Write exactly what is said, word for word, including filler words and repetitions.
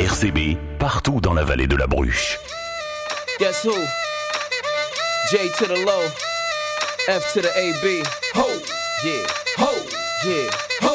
R C B, partout dans la vallée de la Bruche. Guess who? J to the low, F to the A B. Ho, yeah, ho, yeah.